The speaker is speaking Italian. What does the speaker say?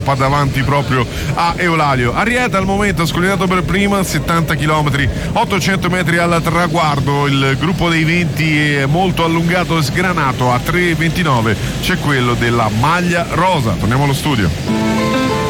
davanti proprio a Eulalia. Ariete al momento scolinato per prima, 70 km, 800 metri al traguardo. Il gruppo dei 20 è molto allungato e sgranato. A 3,29 c'è quello della maglia rosa. Torniamo allo studio.